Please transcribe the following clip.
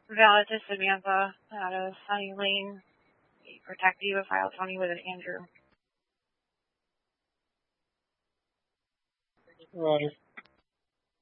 Valid to Samantha out of Sunny Lane. Protect you, file Tony with an Andrew. Roger.